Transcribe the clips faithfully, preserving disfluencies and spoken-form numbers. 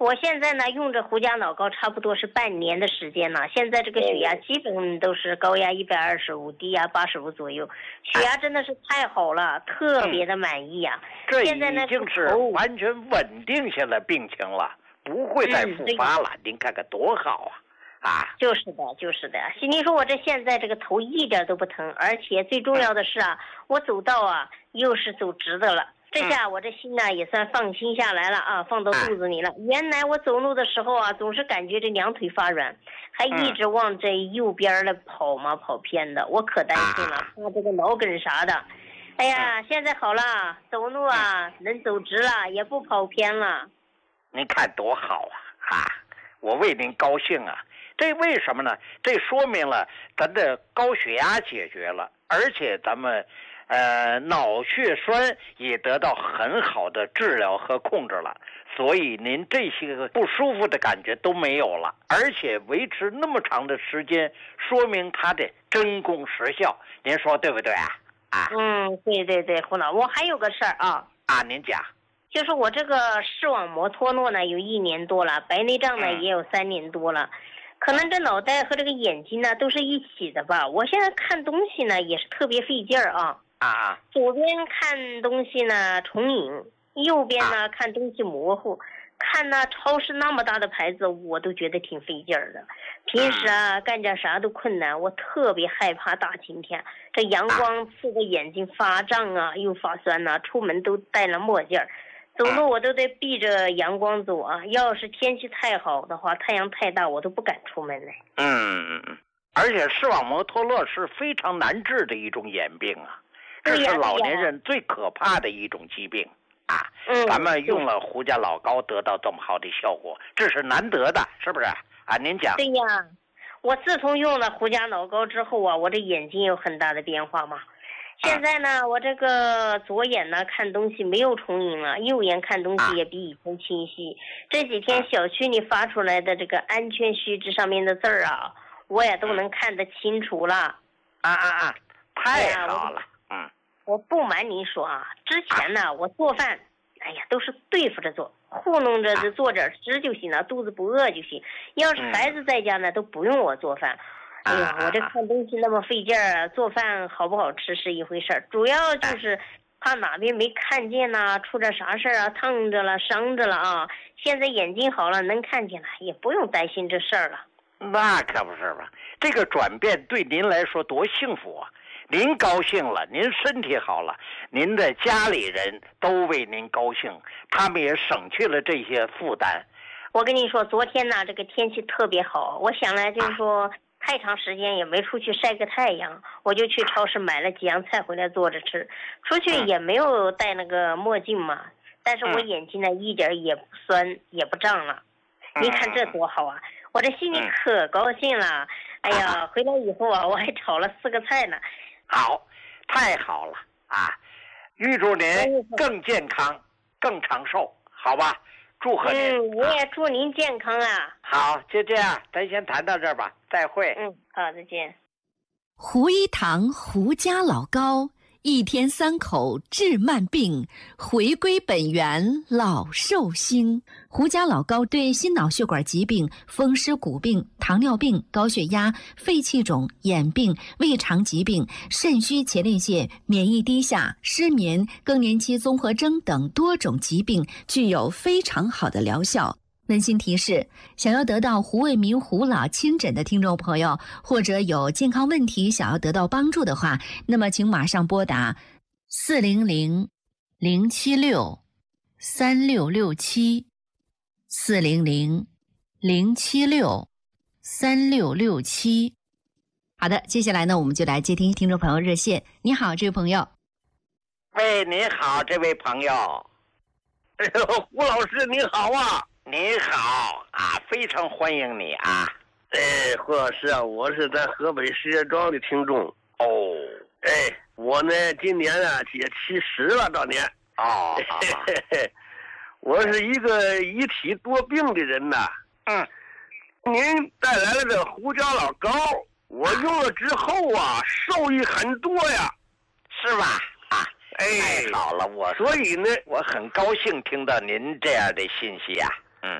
我现在呢用着胡家老高差不多是半年的时间了，现在这个血压基本都是高压一百二十五，低压八十五左右，血压真的是太好了，特别的满意啊。 这现在呢已经是完全稳定下来病情了，不会再复发了。嗯、您看看多好啊！啊， 就是的，就是的。您说我这现在这个头一点都不疼，而且最重要的是啊，嗯、我走道啊又是走直的了。这下我这心呢也算放心下来了啊，放到肚子里了。原来我走路的时候啊，总是感觉这两腿发软，还一直往这右边的跑嘛，跑偏的，我可担心了，怕这个脑梗啥的。哎呀，现在好了，走路啊能走直了，也不跑偏了。 您看多好啊！啊，我为您高兴啊！这为什么呢？这说明了咱的高血压解决了，而且咱们。呃，脑血栓也得到很好的治疗和控制了，所以您这些个不舒服的感觉都没有了，而且维持那么长的时间，说明它的真功实效，您说对不对啊？啊， 嗯，对对对，胡老，我还有个事儿啊。 啊，您讲。 就是我这个视网膜脱落呢，有一年多了，白内障呢、嗯、也有三年多了。可能这脑袋和这个眼睛呢都是一起的吧，我现在看东西呢也是特别费劲儿啊。 啊， 左边看东西呢重影，右边呢、啊、看东西模糊，看那超市那么大的牌子我都觉得挺费劲儿的。平时啊干点啥都困难，我特别害怕大晴天，这阳光刺得眼睛发胀啊又发酸呐、啊，出门都戴了墨镜儿，走路我都得避着阳光走啊，要是天气太好的话，太阳太大我都不敢出门来。 嗯，而且视网膜脱落是非常难治的一种眼病啊，这是老年人最可怕的一种疾病啊！ 嗯， 咱们用了胡家老高得到这么好的效果，这是难得的，是不是啊？您讲。 对呀，我自从用了胡家老高之后啊，我这眼睛有很大的变化嘛。现在呢，啊、我这个左眼呢看东西没有重影了，右眼看东西也比以前清晰。啊、这几天小区里发出来的这个安全须知上面的字儿啊，我也都能看得清楚了。 啊啊啊！太好了。 嗯，我不瞒您说啊，之前呢，我做饭，哎呀，都是对付着做，糊弄着就做点吃就行了，肚子不饿就行。要是孩子在家呢，都不用我做饭。哎呀，我这看东西那么费劲儿，做饭好不好吃是一回事儿，主要就是怕哪边没看见呐，出点啥事儿啊，烫着了、伤着了啊。现在眼睛好了，能看见了，也不用担心这事儿了。 那可不是吧？这个转变对您来说多幸福啊！您高兴了，您身体好了，您的家里人都为您高兴，他们也省去了这些负担。 我跟你说，昨天呢，这个天气特别好，我想来就是说、啊、太长时间也没出去晒个太阳，我就去超市买了几样菜回来做着吃。出去也没有戴那个墨镜嘛，但是我眼睛呢一点也不酸也不胀了。你看这多好啊！我这心里可高兴了。哎呀，回来以后啊，我还炒了四个菜呢。 好，太好了啊！预祝您更健康、更长寿，好吧？祝贺您。 嗯，我也祝您健康啊。 好，就这样，咱先谈到这儿吧，再会。 嗯，好，再见。 胡一堂胡家老高，一天三口治慢病，回归本源老寿星。胡家老高对心脑血管疾病、风湿骨病、糖尿病、高血压、肺气肿、眼病、胃肠疾病、肾虚前列腺、免疫低下、失眠、更年期综合征等多种疾病具有非常好的疗效。温馨提示：想要得到胡卫民胡老亲诊的听众朋友，或者有健康问题想要得到帮助的话，那么请马上拨打四零零零七六三六六七四零零零七六三六六七。好的，接下来呢，我们就来接听听众朋友热线。你好，这位朋友。 喂，你好，这位朋友。 哎呦，胡老师你好啊！ 你好啊，非常欢迎你啊！ 哎，胡老师啊，我是咱河北石家庄的听众哦。 哎，我呢今年啊也七十了，当年哦。 嘿嘿嘿，我是一个一体多病的人呐。 嗯， 您带来了这胡家老高，我用了之后啊，受益很多呀， 是吧？啊， 哎， 太好了，我所以呢， 我很高兴听到您这样的信息啊。嗯，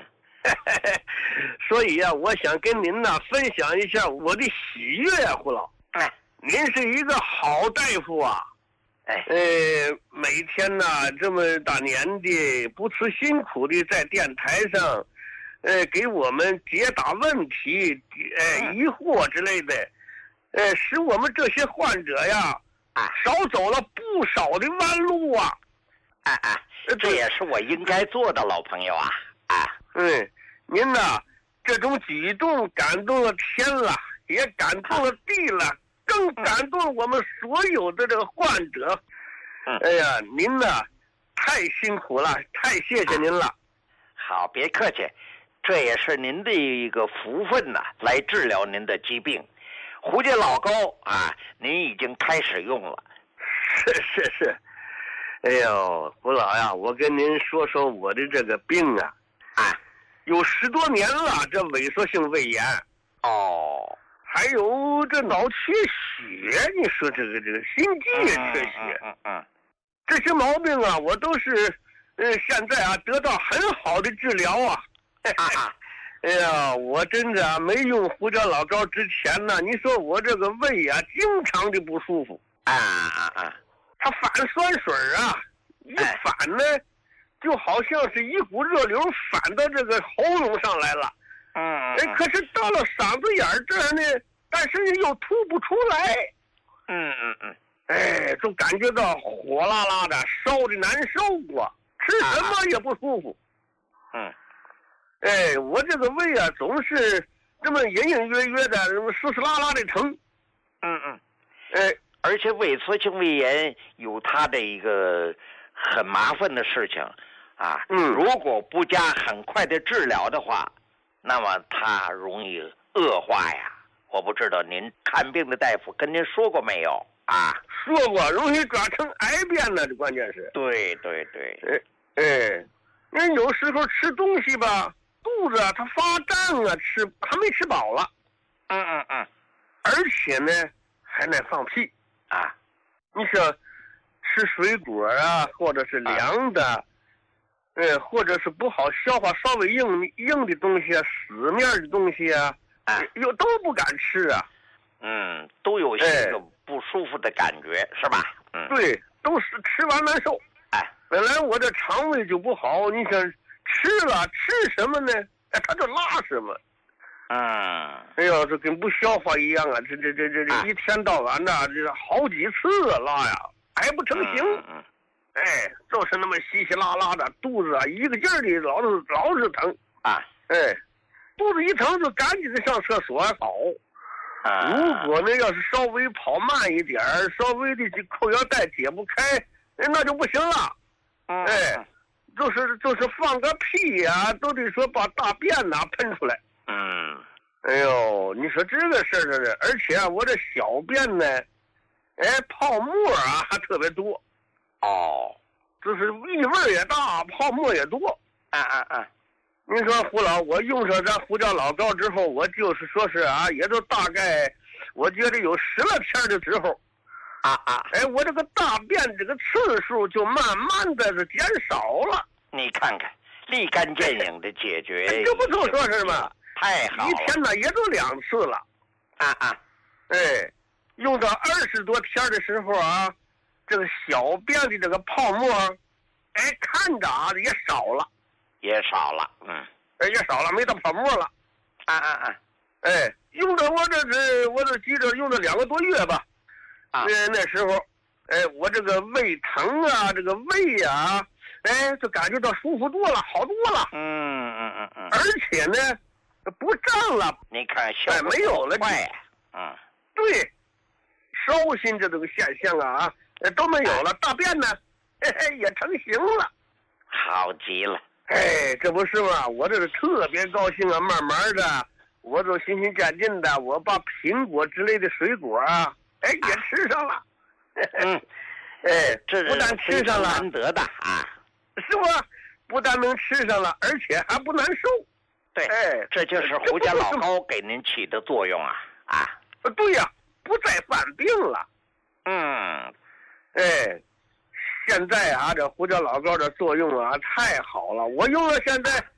所以啊，我想跟您呢分享一下我的喜悦啊，胡老。 哎， 您是一个好大夫啊。 哎， 呃，每天呢这么大年纪，不辞辛苦的在电台上，呃，给我们解答问题，呃，疑惑之类的，呃，使我们这些患者呀， 啊， 少走了不少的弯路啊。 哎哎，这也是我应该做的，老朋友啊。啊， 嗯，您呢这种举动感动了天了，也感动了地了，更感动了我们所有的这个患者。 嗯， 哎呀，您呢太辛苦了，太谢谢您了。 好，别客气，这也是您的一个福分呐，来治疗您的疾病。胡家老膏啊，您已经开始用了。 是是是。哎呦，胡老呀，我跟您说说我的这个病啊， 啊， 有十多年了，这萎缩性胃炎。 哦， 还有这脑缺血，你说这个这个心肌也缺血。 嗯嗯嗯， 这些毛病啊，我都是，呃，现在啊得到很好的治疗啊。 啊哎呀，我真的啊没用胡椒老膏之前呢，你说我这个胃啊，经常的不舒服。 啊啊啊！ 它反酸水啊，一反呢，就好像是一股热流反到这个喉咙上来了。 嗯， 哎，可是到了嗓子眼儿这儿呢，但是又吐不出来。 嗯嗯嗯， 哎，就感觉到火辣辣的，烧的难受啊，吃什么也不舒服。 嗯， 哎，我这个胃啊，总是这么隐隐约约的，这么湿湿拉拉的疼。 嗯嗯， 哎， 而且萎缩性胃炎有它的一个很麻烦的事情啊。 嗯， 如果不加很快的治疗的话，那么它容易恶化呀。我不知道您看病的大夫跟您说过没有啊？ 说过，容易转成癌变了，这关键是。 对对对。 哎哎，人有时候吃东西吧，肚子啊它发胀啊，吃还没吃饱了。 嗯嗯嗯。 而且呢，还爱放屁啊。 你说吃水果啊，或者是凉的。啊呃，或者是不好消化、稍微硬硬的东西啊，死面的东西啊， 啊， 又都不敢吃啊。 嗯，都有些个不舒服的感觉，哎、是吧？嗯， 对，都是吃完难受。 哎， 本来我这肠胃就不好，你想吃了吃什么呢？哎，他就拉什么。 嗯， 哎呦，这跟不消化一样啊！这这这这这、啊、一天到晚的，这好几次拉呀，还不成形。 嗯嗯哎，就是那么稀稀拉拉的，肚子啊一个劲儿的老是老是疼啊！ 哎，肚子一疼就赶紧的上厕所跑。 啊， 如果呢要是稍微跑慢一点儿，稍微的这裤腰带解不开，哎，那就不行了。 嗯、 哎，就是就是放个屁呀、啊，都得说把大便呐、啊、喷出来。 嗯， 哎呦，你说这个事儿呢，而且我这小便呢，哎，泡沫啊还特别多。 哦， 就是异味也大，泡沫也多。 啊啊啊！ 您说胡老，我用上咱胡椒老膏之后，我就是说是啊，也就大概，我觉得有十来天的时候， 啊啊， 哎，我这个大便这个次数就慢慢的是减少了。 你看看，立竿见影的解决， 这不就说是吗？ 太好了， 一天呢也就两次了。 啊啊， 哎，用到二十多天的时候啊。这个小便的这个泡沫，哎，看着啊也少了， 也少了，嗯， 哎，也少了，没到泡沫了， 啊啊啊， 哎，用着我这是我这记着用了两个多月吧， 啊， 那那时候，哎，我这个胃疼啊，这个胃啊，哎，就感觉到舒服多了，好多了， 嗯嗯嗯嗯， 而且呢，不胀了， 你看效果没有了， 快，嗯， 对，烧心这这个现象啊。都没有了，大便呢，嘿嘿也成型了， 好极了。 哎，这不是嘛？我这是特别高兴啊！慢慢的，我都心心渐进的，我把苹果之类的水果啊，哎，也吃上了。 嗯， 哎， 这不但吃上了， 难得的啊， 是吧？不但能吃上了，而且还不难受。 对， 哎， 这就是胡家老膏给您起的作用啊啊！ 对呀、啊，不再犯病了。 嗯。 哎，现在啊，这胡椒老膏的作用啊太好了，我用了现在，这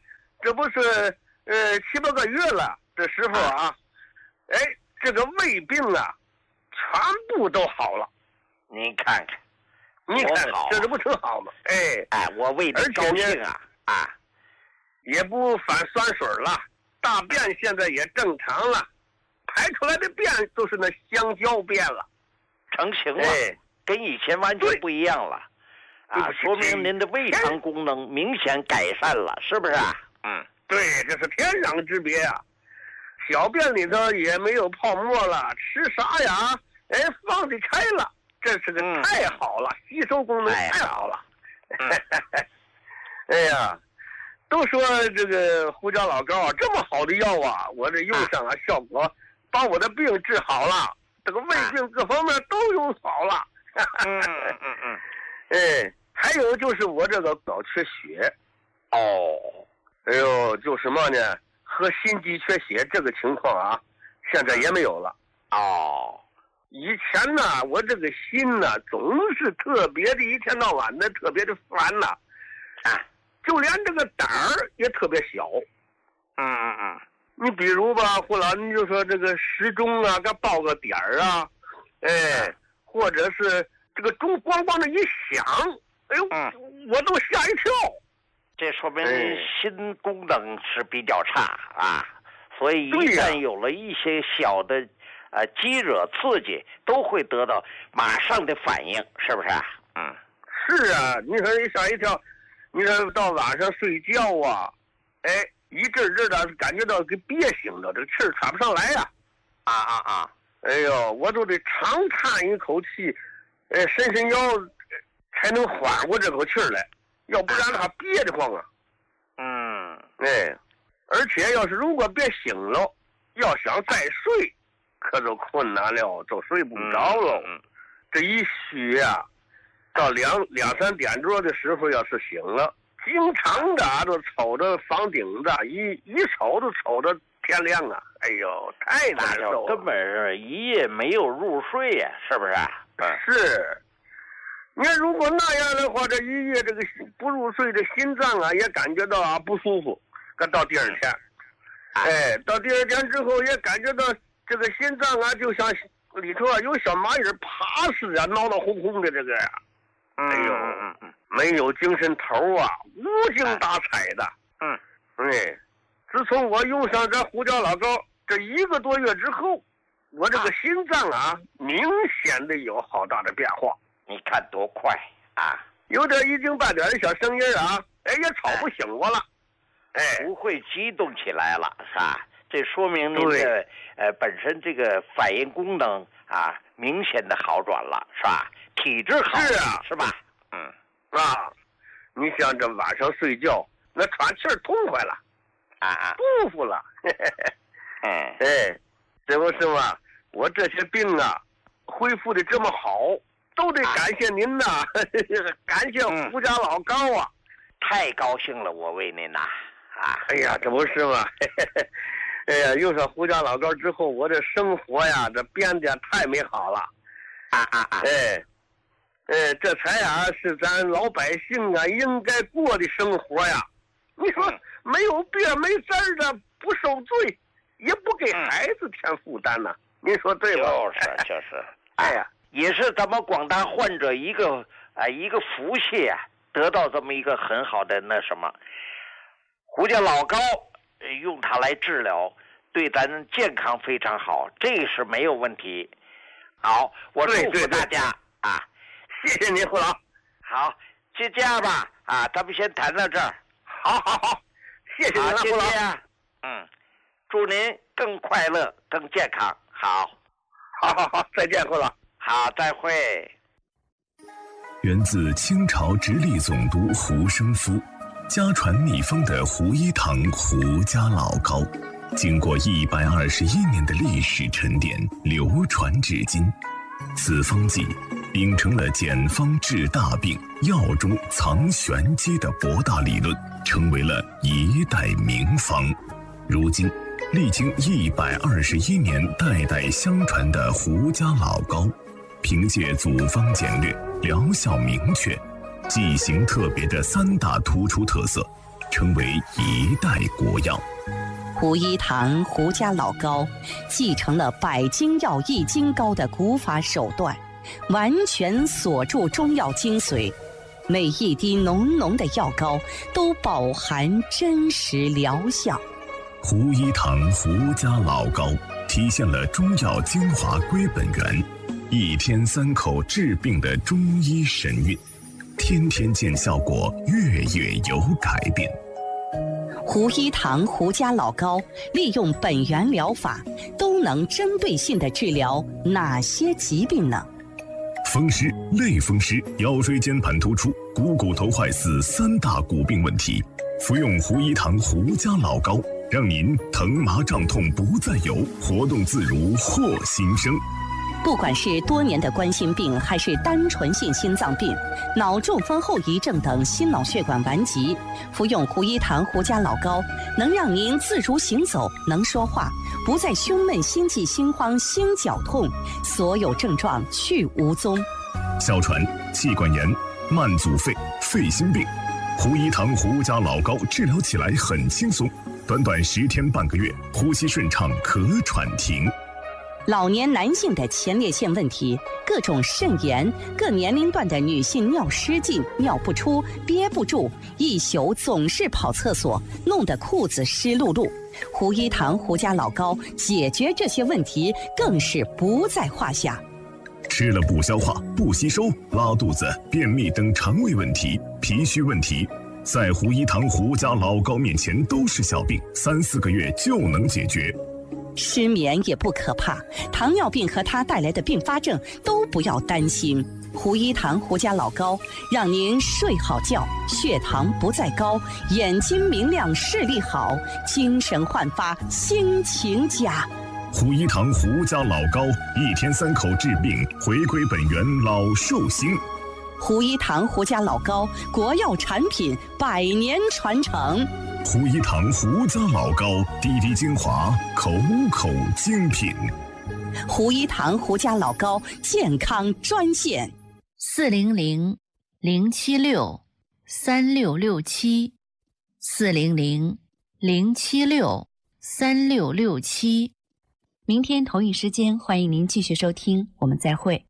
这不是呃七八个月了，这时候啊，哎，这个胃病啊，全部都好了。 您看看， 你看好， 这这不挺好吗？哎哎，我为你高兴啊啊！ 也不反酸水了，大便现在也正常了，排出来的便都是那香蕉便了， 成型了， 哎、 跟以前完全不一样了，啊，说明您的胃肠功能明显改善了，是不是啊？嗯， 对，这是天壤之别啊！小便里头也没有泡沫了，吃啥呀？哎，放得开了，这是个太好了，嗯、吸收功能太好了。 嗯、 哎呀。都说这个胡椒老膏啊，这么好的药啊，我这用上啊，效果把我的病治好了，这个胃病各方面都用好了。 嗯嗯嗯嗯， 哎，还有就是我这个脑缺血。 哦， 哎呦，就什么呢？和心肌缺血这个情况啊，现在也没有了。 哦， 以前呢，我这个心呢，总是特别的，一天到晚的特别的烦呐。 啊。 就连这个胆儿也特别小， 嗯嗯嗯， 你比如吧，胡老，你就说这个时钟啊，给报个点儿啊，哎，或者是这个钟咣咣的一响，哎呦， 嗯、 我都吓一跳。 这说明您心功能是比较差啊，所以一旦有了一些小的呃激惹刺激，都会得到马上的反应，是不是啊？嗯， 是啊，你说一吓一跳。你说到晚上睡觉啊，哎，一阵阵的感觉到给憋醒了，这个气儿喘不上来呀、 啊，啊啊啊！ 哎呦，我都得长叹一口气，哎，伸伸腰，才能缓过这口气儿来，要不然他憋得慌啊。 嗯， 哎，而且要是如果憋醒了，要想再睡，可就困难了，就睡不着了。 嗯嗯、 这一虚呀、啊。到两两三点钟的时候，要是醒了，经常的都瞅着房顶子，一一瞅就瞅着天亮啊！哎呦，太难受了， 根本是一夜没有入睡呀、啊，是不是？ 嗯，是。你看，如果那样的话，这一夜这个不入睡的心脏啊，也感觉到啊不舒服。可到第二天，哎，到第二天之后，也感觉到这个心脏啊，就像里头啊有小蚂蚁爬似的，闹闹哄哄的这个呀、啊。哎呦，嗯嗯，没有精神头啊，无精打采的。 嗯， 哎，自从我用上这胡椒老膏这一个多月之后，我这个心脏啊，明显的有好大的变化。 你看多快啊！ 有点一丁半点的小声音啊，哎，也吵不醒我了。哎， 不会激动起来了，是吧？这说明您的呃本身这个反应功能啊，明显的好转了，是吧？体质好是啊， 是吧？嗯啊，你想这晚上睡觉那喘气儿痛快了， 啊啊， 舒服了。 嗯， 哎，这不是吗？我这些病啊，恢复的这么好，都得感谢您呐、啊，感谢胡家老高啊、 嗯！太高兴了，我为您呐啊！ 哎呀，这不是吗？哎呀，用上胡家老高之后，我这生活呀，这变得太美好了。 啊啊啊！ 哎。哎，这才啊是咱老百姓啊应该过的生活呀。你说没有别没字儿的不受罪，也不给孩子添负担呐、啊。你说对吧？ 就是就是， 哎呀， 也是咱们广大患者一个啊一个福气啊，得到这么一个很好的那什么，胡椒老膏用它来治疗，对咱健康非常好，这是没有问题。好，我祝福大家啊。 谢谢您，胡老。 好，就这样吧。啊，咱们先谈到这儿。 好，好，好，谢谢您了，胡老。 嗯，祝您更快乐、更健康。好， 好，好，好，再见，胡老。 好，再会。 源自清朝直隶总督胡生夫，家传秘方的胡一堂胡家老膏，经过一百二十一年的历史沉淀，流传至今。此方剂秉承了简方治大病、药中藏玄机的博大理论，成为了一代名方。如今，历经一百二十一年代代相传的胡家老膏，凭借组方简略、疗效明确、剂型特别的三大突出特色， 成为一代国药。 胡一堂胡家老膏继承了百金药易筋膏的古法手段，完全锁住中药精髓，每一滴浓浓的药膏都饱含真实疗效。 胡一堂胡家老膏体现了中药精华归本源，一天三口治病的中医神韵，天天见效果，月月有改变。 胡一堂胡家老膏利用本源疗法，都能针对性地治疗哪些疾病呢？ 风湿、类风湿、腰椎间盘突出、股骨头坏死三大骨病问题，服用胡一堂胡家老膏，让您疼麻胀痛不再有，活动自如获新生。 不管是多年的冠心病，还是单纯性心脏病、脑中风后遗症等心脑血管顽疾，服用胡一堂胡家老膏，能让您自如行走，能说话，不再胸闷、心悸、心慌、心绞痛，所有症状去无踪。 哮喘、气管炎、慢阻肺、肺心病，胡一堂胡家老膏治疗起来很轻松，短短十天半个月，呼吸顺畅，咳喘停。 老年男性的前列腺问题，各种肾炎，各年龄段的女性尿失禁、尿不出、憋不住，一宿总是跑厕所，弄得裤子湿漉漉。胡一堂胡家老膏解决这些问题更是不在话下。 吃了不消化、不吸收、拉肚子、便秘等肠胃问题、脾虚问题，在胡一堂胡家老膏面前都是小病，三四个月就能解决。 失眠也不可怕，糖尿病和它带来的并发症都不要担心。胡一堂胡家老膏让您睡好觉，血糖不再高，眼睛明亮，视力好，精神焕发，心情佳。 胡一堂胡家老膏，一天三口治病，回归本源，老寿星。 胡一堂胡家老膏，国药产品，百年传承。 胡一堂胡家老膏，滴滴精华，口口精品。 胡一堂胡家老膏健康专线： 四零零零七六三六六七，四零零零七六三六六七。明天同一时间，欢迎您继续收听，我们再会。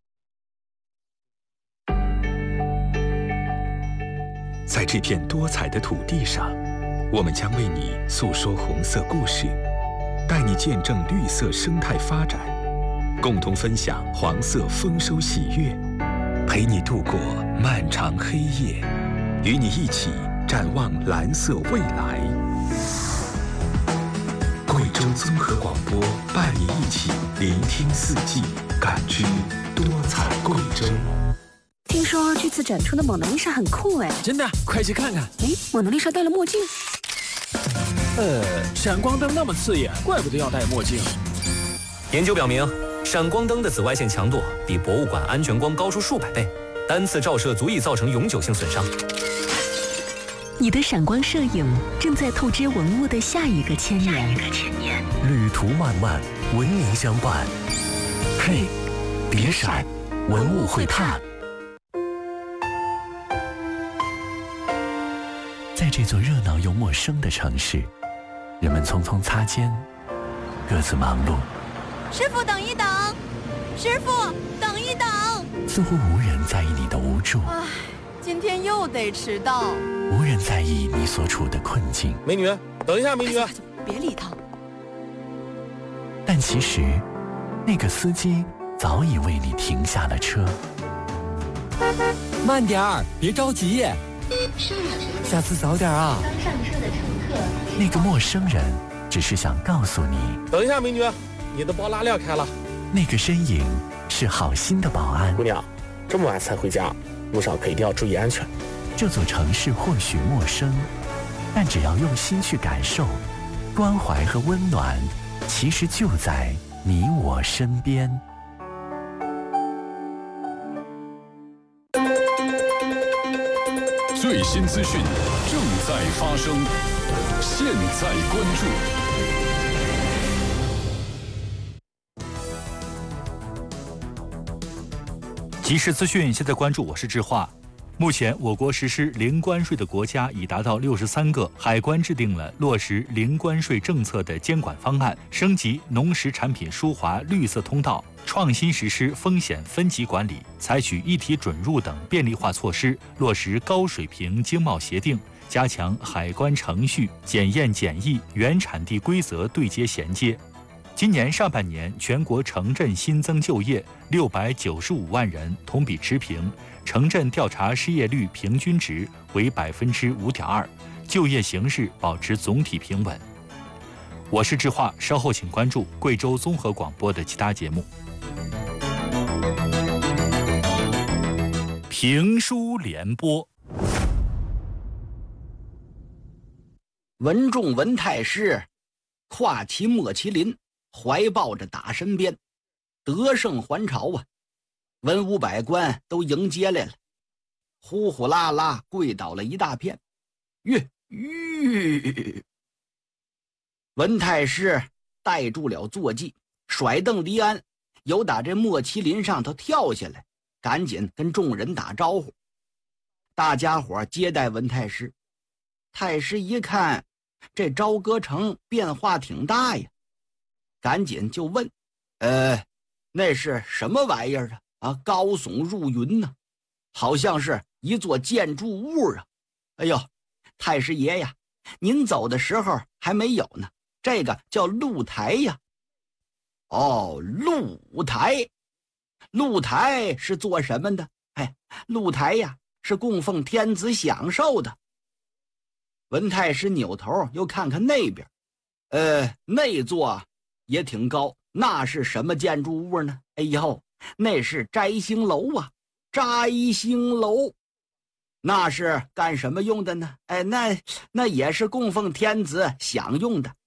在这片多彩的土地上，我们将为你诉说红色故事，带你见证绿色生态发展，共同分享黄色丰收喜悦，陪你度过漫长黑夜，与你一起展望蓝色未来。贵州综合广播伴你一起聆听四季，感知多彩贵州。 听说这次展出的蒙娜丽莎很酷哎！ 真的，快去看看！ 哎，蒙娜丽莎戴了墨镜。 呃，闪光灯那么刺眼，怪不得要戴墨镜。 研究表明，闪光灯的紫外线强度比博物馆安全光高出数百倍，单次照射足以造成永久性损伤。 你的闪光摄影正在透支文物的下一个千年。 旅途漫漫，文明相伴。嘿，别闪，文物会探。在这座热闹又陌生的城市，人们匆匆擦肩，各自忙碌。 师傅，等一等！师傅，等一等！ 似乎无人在意你的无助。 唉，今天又得迟到。 无人在意你所处的困境。 美女，等一下，美女！ 别理他。 但其实，那个司机早已为你停下了车。 慢点儿，别着急。下次早点啊！ 刚上车的乘客， 那个陌生人只是想告诉你： 等一下，美女，你的包拉链开了。 那个身影是好心的保安。 姑娘，这么晚才回家，路上可一定要注意安全。 这座城市或许陌生，但只要用心去感受，关怀和温暖，其实就在你我身边。 最新资讯正在发生，现在关注。即时资讯，现在关注，我是智化。 目前，我国实施零关税的国家已达到六十三个，海关制定了落实零关税政策的监管方案，升级农食产品输华绿色通道，创新实施风险分级管理，采取一体准入等便利化措施，落实高水平经贸协定，加强海关程序、检验检疫、原产地规则对接衔接。今年上半年，全国城镇新增就业六百九十五万人，同比持平，城镇调查失业率平均值为百分之五点二，就业形势保持总体平稳。我是志化，稍后请关注贵州综合广播的其他节目。评书联播， 文仲文太师跨骑莫麒麟，怀抱着打身鞭，得胜还朝啊！文武百官都迎接来了，呼呼啦啦跪倒了一大片。吁吁！文太师带住了坐骑，甩蹬离鞍，由打这莫麒麟上头跳下来，赶紧跟众人打招呼。大家伙接待文太师，太师一看这朝歌城变化挺大呀，赶紧就问：“呃，那是什么玩意儿啊？啊，高耸入云呢，好像是一座建筑物啊！哎呦，太师爷呀，您走的时候还没有呢。这个叫露台呀。哦，露台，露台是做什么的？哎，露台呀，是供奉天子享受的。”文太师扭头又看看那边，呃，那座也挺高，那是什么建筑物呢？哎呦，那是摘星楼啊！摘星楼，那是干什么用的呢？哎，那那也是供奉天子享用的。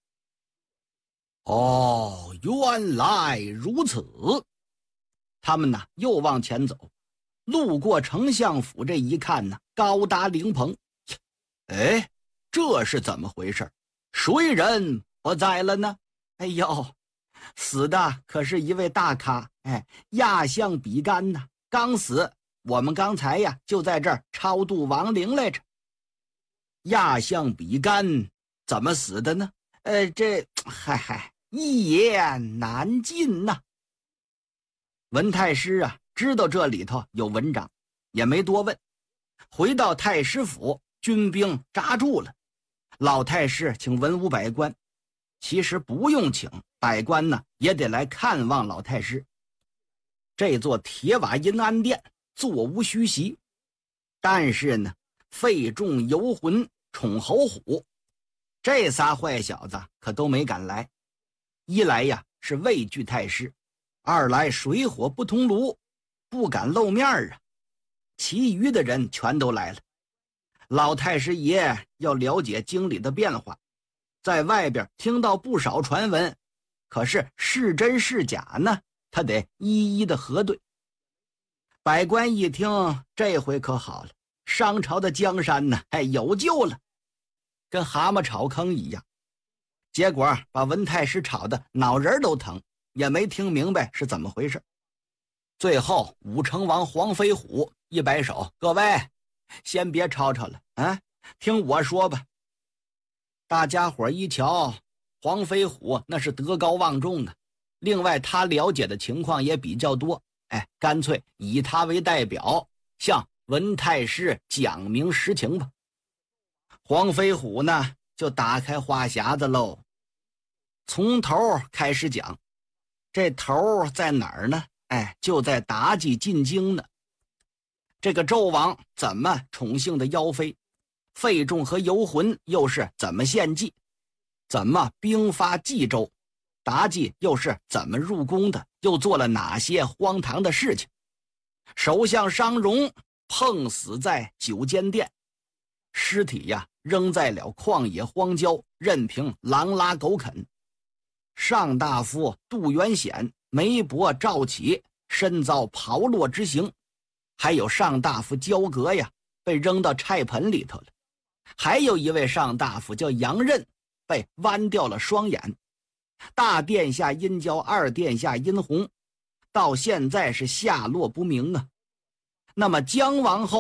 哦，原来如此。他们呢又往前走，路过丞相府，这一看呢，高大灵棚。哎，这是怎么回事？谁人不在了呢？哎呦，死的可是一位大咖，哎，亚相比干呐，刚死。我们刚才呀就在这儿超度亡灵来着。亚相比干怎么死的呢？呃，这嗨嗨，一言难尽呐。文太师啊，知道这里头有文章，也没多问。回到太师府，军兵扎住了。老太师请文武百官，其实不用请，百官呢也得来看望老太师。这座铁瓦阴安殿座无虚席，但是呢，费仲、游魂、宠侯虎这仨坏小子可都没敢来。一来呀是畏惧太师，二来水火不同炉，不敢露面啊。其余的人全都来了。老太师爷要了解京里的变化，在外边听到不少传闻，可是是真是假呢，他得一一的核对。百官一听，这回可好了，商朝的江山呢，哎，有救了，跟蛤蟆炒坑一样。结果把文太师吵得脑仁都疼，也没听明白是怎么回事。最后武成王黄飞虎一摆手：“各位，先别吵吵了啊，听我说吧。”大家伙一瞧，黄飞虎那是德高望重啊，另外他了解的情况也比较多，哎，干脆以他为代表，向文太师讲明实情吧。黄飞虎呢就打开话匣子喽，从头开始讲。这头在哪儿呢？哎，就在妲己进京呢。这个纣王怎么宠幸的妖妃，费仲和游魂又是怎么献计，怎么兵发冀州，妲己又是怎么入宫的，又做了哪些荒唐的事情。首相商容碰死在九间殿，尸体呀扔在了旷野荒郊，任凭狼拉狗啃。上大夫杜元显、媒伯赵启身遭炮烙之刑，还有上大夫焦革呀被扔到菜盆里头了，还有一位上大夫叫杨任，被剜掉了双眼。大殿下殷郊，二殿下殷红，到现在是下落不明啊。那么姜王后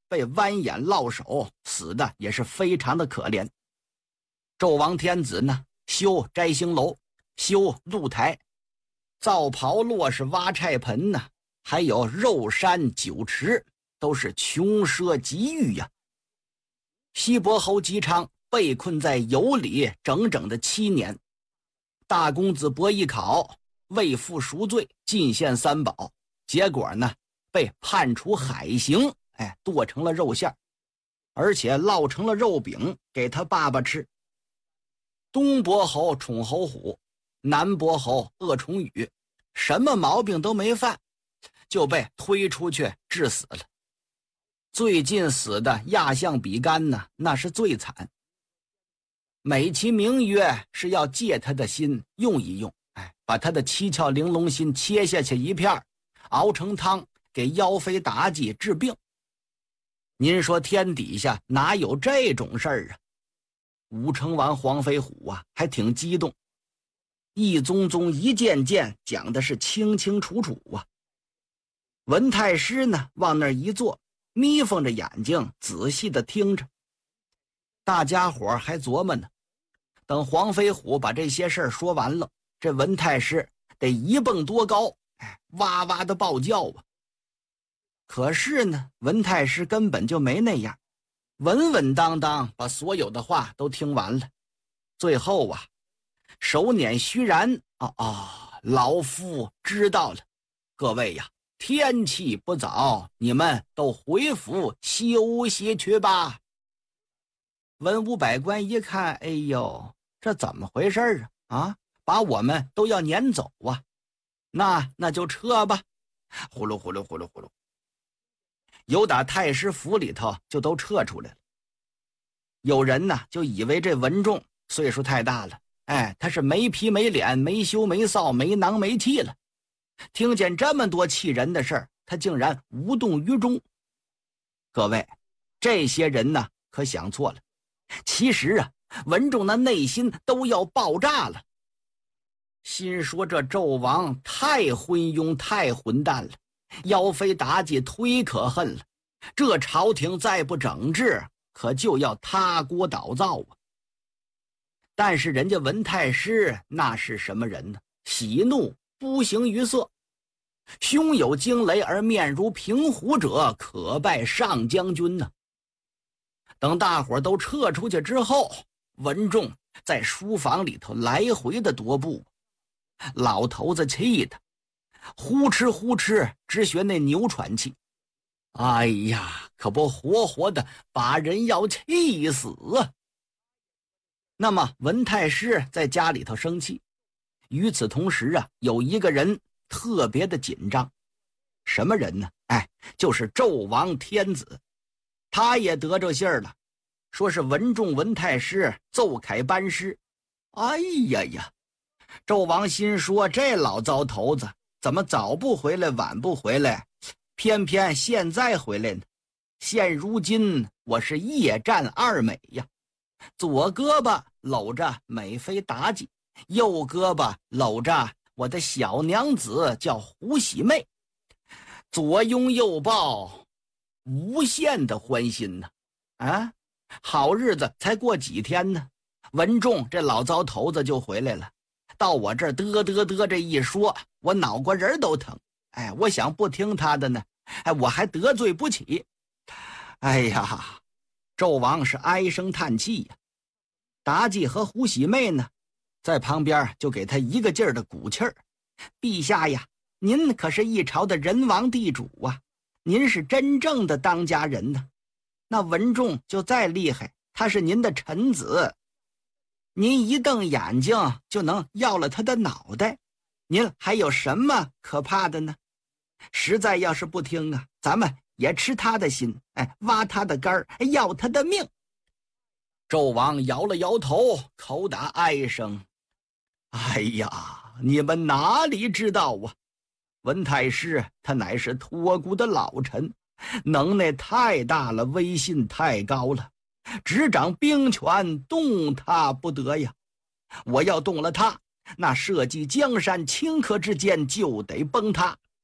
被剜眼烙手，死的也是非常的可怜。纣王天子呢，修摘星楼，修露台，造刨落是挖柴盆呢，还有肉山酒池，都是穷奢极欲呀。西伯侯姬昌被困在羑里整整的七年，大公子伯邑考为父赎罪，进献三宝，结果呢被判处海刑，哎，剁成了肉馅，而且烙成了肉饼给他爸爸吃。东伯侯宠侯虎，南伯侯鄂崇禹，什么毛病都没犯，就被推出去致死了。最近死的亚相比干呢，那是最惨，美其名曰是要借他的心用一用，哎，把他的七窍玲珑心切下去一片，熬成汤给妖妃妲己治病。您说天底下哪有这种事儿啊？武成王黄飞虎啊，还挺激动，一宗宗一件件讲的是清清楚楚啊。文太师呢，往那儿一坐，眯缝着眼睛仔细的听着。大家伙还琢磨呢，等黄飞虎把这些事儿说完了，这文太师得一蹦多高，哎，哇哇的暴叫啊。可是呢，文太师根本就没那样，稳稳当当把所有的话都听完了。最后啊，手捻虚髯，啊啊，老夫知道了，各位呀，天气不早，你们都回府休息去吧。文武百官一看，哎呦，这怎么回事啊？啊，把我们都要撵走啊！那那就撤吧，呼噜呼噜呼噜呼噜，有打太师府里头就都撤出来了。有人呢就以为这文仲岁数太大了，哎，他是没皮没脸，没羞没臊，没囊没气了。听见这么多气人的事儿，他竟然无动于衷。各位，这些人呢可想错了。其实啊，文仲那内心都要爆炸了，心说这纣王太昏庸太混蛋了，妖妃妲己忒可恨了，这朝廷再不整治，可就要塌锅倒灶啊。但是人家文太师那是什么人呢？喜怒不形于色，胸有惊雷而面如平湖者，可拜上将军呢。等大伙都撤出去之后，文仲在书房里头来回的踱步，老头子气的呼哧呼哧直学那牛喘气，哎呀，可不活活的把人要气死啊。那么文太师在家里头生气，与此同时啊，有一个人特别的紧张。什么人呢？哎，就是纣王天子。他也得着信儿了，说是文仲文太师奏凯班师。哎呀呀，纣王心说，这老糟头子怎么早不回来晚不回来，偏偏现在回来呢？现如今我是夜战二美呀，左胳膊搂着美妃妲己，右胳膊搂着我的小娘子叫胡喜妹，左拥右抱，无限的欢心呢。啊，好日子才过几天呢，文仲这老糟头子就回来了，到我这儿嘚嘚嘚这一说，我脑瓜仁都疼。哎，我想不听他的呢，哎，我还得罪不起。哎呀，纣王是唉声叹气呀。妲己和胡喜妹呢，在旁边就给他一个劲儿的鼓气儿。陛下呀，您可是一朝的人王地主啊，您是真正的当家人呢。那文仲就再厉害，他是您的臣子，您一瞪眼睛就能要了他的脑袋，您还有什么可怕的呢？实在要是不听啊，咱们也吃他的心，哎，挖他的肝儿，要他的命。纣王摇了摇头，口打哀声：哎呀，你们哪里知道啊，文太师他乃是托孤的老臣，能耐太大了，威信太高了，执掌兵权，动他不得呀。我要动了他，那社稷江山顷刻之间就得崩塌。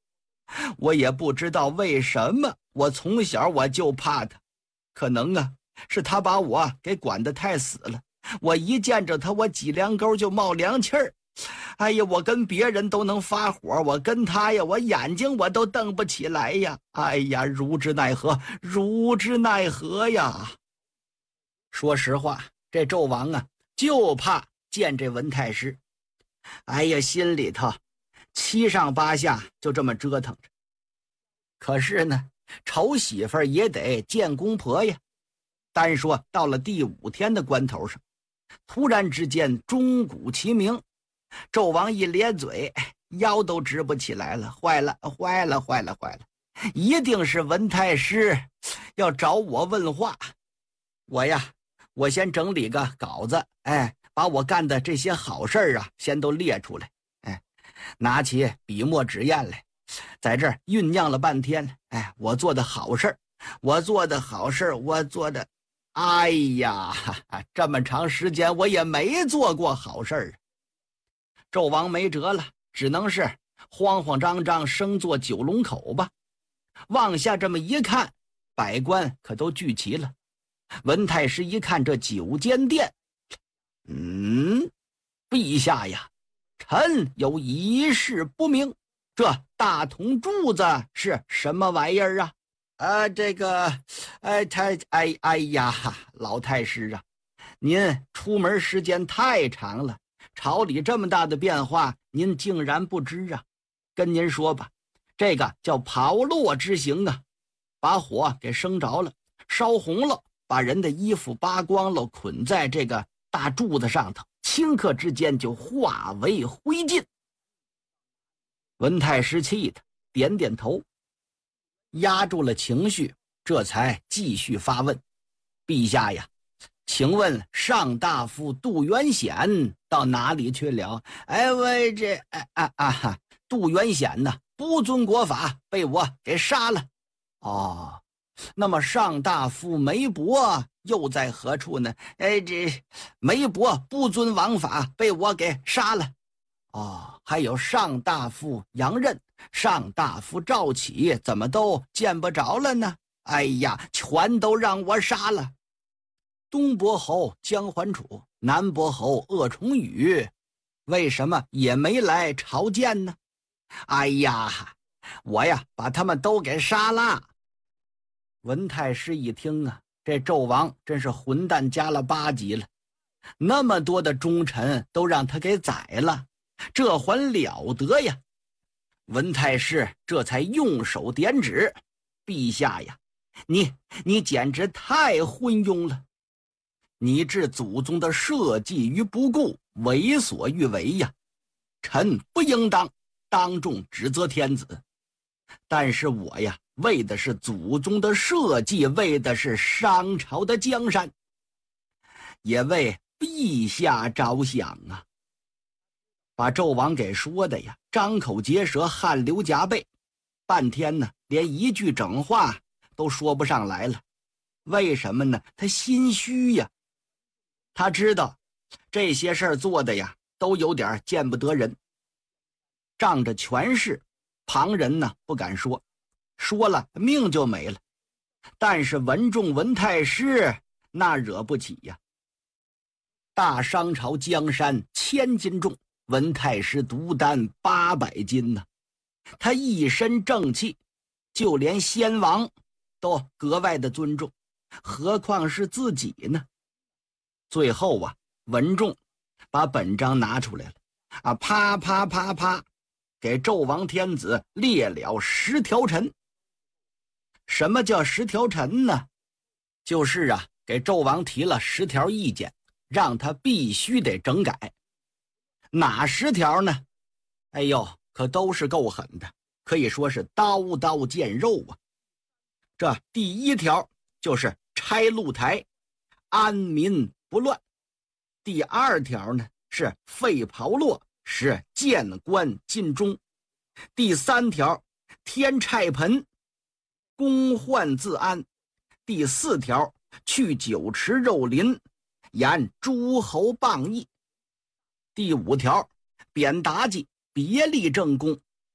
我也不知道为什么，我从小我就怕他，可能啊是他把我给管得太死了。我一见着他，我脊梁沟就冒凉气儿。哎呀，我跟别人都能发火，我跟他呀，我眼睛我都瞪不起来呀！哎呀，如之奈何，如之奈何呀！说实话，这纣王啊，就怕见这文太师。哎呀，心里头七上八下，就这么折腾着。可是呢，丑媳妇儿也得见公婆呀。单说到了第五天的关头上，突然之间钟鼓齐鸣，纣王一咧嘴，腰都直不起来了。坏了坏了坏了坏了，一定是文太师要找我问话。我呀，我先整理个稿子，哎，把我干的这些好事儿啊，先都列出来。哎，拿起笔墨纸砚来，在这儿酝酿了半天。哎，我做的好事儿，我做的好事儿，我做的，哎呀，这么长时间我也没做过好事儿。纣王没辙了，只能是慌慌张张升做九龙口吧。往下这么一看，百官可都聚齐了。文太师一看这九间殿，嗯，陛下呀，臣有一事不明，这大铜柱子是什么玩意儿啊？啊，这个，哎，他，哎，哎呀，老太师啊，您出门时间太长了，朝里这么大的变化，您竟然不知啊？跟您说吧，这个叫炮烙之刑啊，把火给生着了，烧红了，把人的衣服扒光了，捆在这个大柱子上头，顷刻之间就化为灰烬。文太师气的点点头，压住了情绪，这才继续发问：陛下呀，请问上大夫杜元显到哪里去了？哎喂，这哎啊啊，杜元显呢，不遵国法，被我给杀了。哦，那么上大夫梅伯又在何处呢？哎，这梅伯不遵王法，被我给杀了。哦，还有上大夫杨任、上大夫赵启，怎么都见不着了呢？哎呀，全都让我杀了。东伯侯姜桓楚、南伯侯鄂崇禹，为什么也没来朝见呢？哎呀，我呀把他们都给杀了。文太师一听啊，这纣王真是混蛋加了八级了，那么多的忠臣都让他给宰了，这还了得呀！文太师这才用手点指：陛下呀，你你简直太昏庸了！你置祖宗的社稷于不顾，为所欲为呀！臣不应当当众指责天子，但是我呀，为的是祖宗的社稷，为的是商朝的江山，也为陛下着想啊！把纣王给说的呀，张口结舌，汗流浃背，半天呢，连一句整话都说不上来了。为什么呢？他心虚呀，他知道这些事儿做的呀，都有点见不得人，仗着权势，旁人呢不敢说，说了命就没了。但是文仲文太师那惹不起呀，大商朝江山千斤重，文太师独担八百斤呢、啊，他一身正气，就连先王都格外的尊重，何况是自己呢？最后啊，文仲把本章拿出来了，啊，啪啪啪啪，给纣王天子列了十条陈。什么叫十条陈呢？就是啊，给纣王提了十条意见，让他必须得整改。哪十条呢？哎呦，可都是够狠的，可以说是刀刀见肉啊。这第一条就是拆露台，安民不乱。第二条呢是废炮烙，使谏官尽忠。第三条天钗盆，公患自安。第四条去酒池肉林，严诸侯谤议。第五条贬妲己，别立正宫，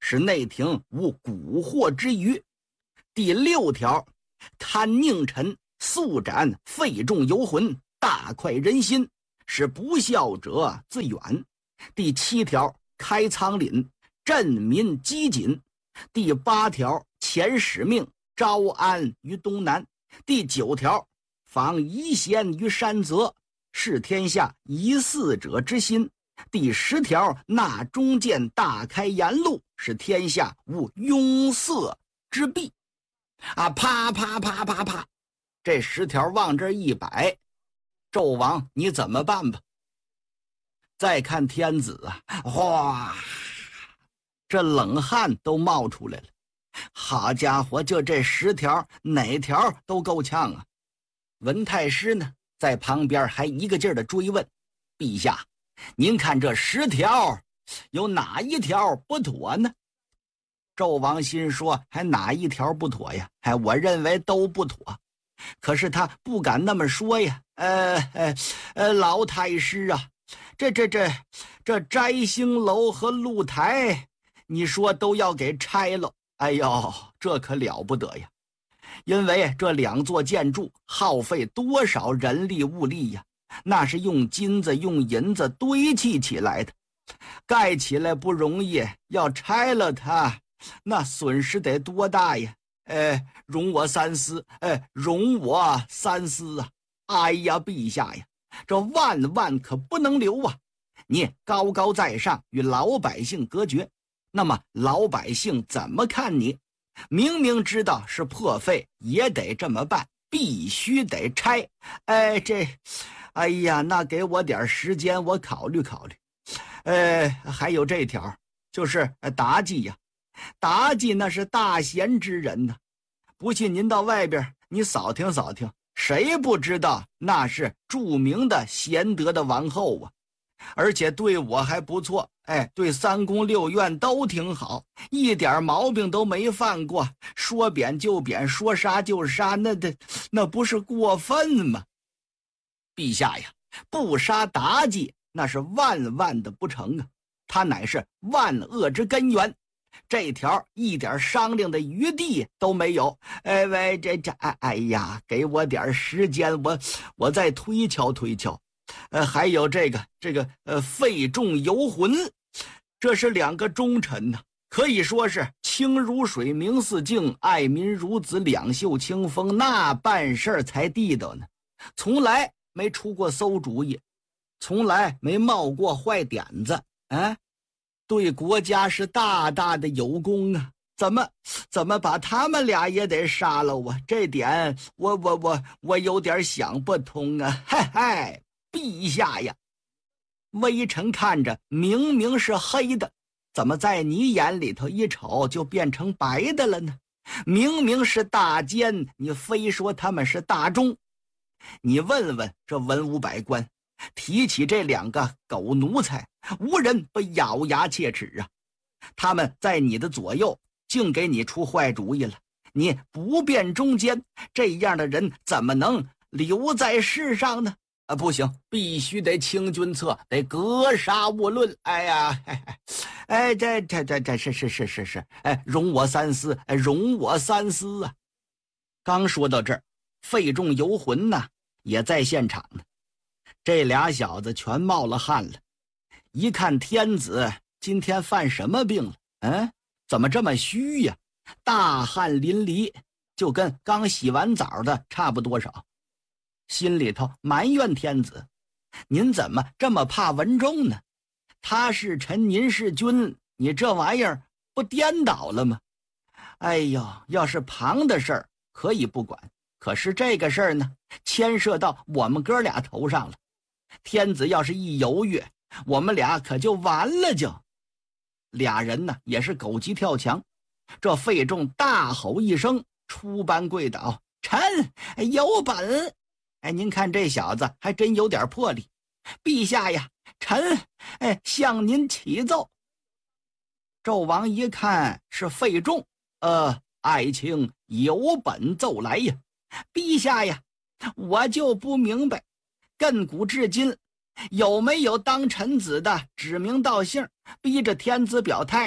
使内廷无蛊惑之余。第六条，堪佞臣，速斩废重游魂，大快人心，使不孝者自远。第七条，开仓廪，振民饥馑。第八条，遣使命，招安于东南。第九条，防夷贤于山泽，视天下疑似者之心。第十条，纳中谏，大开言路，使天下无拥塞之弊。啊，啪啪啪啪啪，这十条往这一摆，纣王你怎么办吧？再看天子啊，哗，这冷汗都冒出来了。好家伙，就这十条，哪条都够呛啊！文太师呢，在旁边还一个劲儿的追问：“陛下，您看这十条，有哪一条不妥呢？”纣王心说：“还哪一条不妥呀？哎，我认为都不妥。”可是他不敢那么说呀。呃呃呃，老太师啊，这这这这摘星楼和露台，你说都要给拆了。哎呦，这可了不得呀！因为这两座建筑耗费多少人力物力呀，那是用金子用银子堆砌起来的，盖起来不容易，要拆了它，那损失得多大呀！哎，容我三思，哎，容我三思啊！哎呀，陛下呀，这万万可不能留啊！你高高在上，与老百姓隔绝，那么老百姓怎么看你？明明知道是破费，也得这么办，必须得拆。哎，这，哎呀，那给我点时间，我考虑考虑。呃，还有这条，就是妲己呀，妲己那是大贤之人呢，不信您到外边你扫听扫听，谁不知道那是著名的贤德的王后啊？而且对我还不错，哎，对三宫六院都挺好，一点毛病都没犯过，说贬就贬，说杀就杀，那那那不是过分吗？陛下呀，不杀妲己那是万万的不成啊，他乃是万恶之根源，这条一点商量的余地都没有。哎喂，这这哎哎呀，给我点时间，我我再推敲推敲。呃，还有这个这个呃，费仲游魂，这是两个忠臣呢，可以说是清如水，明似镜，爱民如子，两袖清风，那办事儿才地道呢。从来没出过馊主意，从来没冒过坏点子，啊，对国家是大大的有功啊！怎么怎么把他们俩也得杀了我？这点我我我我有点想不通啊！嗨嗨。陛下呀，微臣看着明明是黑的，怎么在你眼里头一瞅就变成白的了呢？明明是大奸，你非说他们是大忠。你问问这文武百官，提起这两个狗奴才，无人不咬牙切齿啊！他们在你的左右，竟给你出坏主意了。你不辨忠奸，这样的人怎么能留在世上呢？啊，不行，必须得清君侧，得格杀勿论。哎呀，哎，哎这这这这是是是是是，哎，容我三思，哎，容我三思啊！刚说到这儿，费仲游魂呢也在现场呢。这俩小子全冒了汗了，一看天子今天犯什么病了？嗯，怎么这么虚呀？大汗淋漓，就跟刚洗完澡的差不多少。心里头埋怨天子，您怎么这么怕文仲呢？他是臣，您是君，你这玩意儿不颠倒了吗？哎呦，要是旁的事儿可以不管，可是这个事儿呢，牵涉到我们哥俩头上了。天子要是一犹豫，我们俩可就完了就。俩人呢也是狗急跳墙，这费仲大吼一声，出班跪倒：“臣有本！”哎，您看这小子还真有点魄力。陛下呀，臣哎向您启奏。纣王一看是费仲，呃，爱卿有本奏来呀。陛下呀，我就不明白，亘古至今有没有当臣子的指名道姓逼着天子表态的？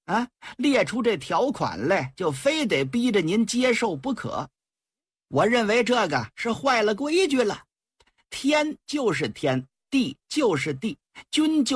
啊，列出这条款来，就非得逼着您接受不可。我认为这个是坏了规矩了。天就是天，地就是地，君就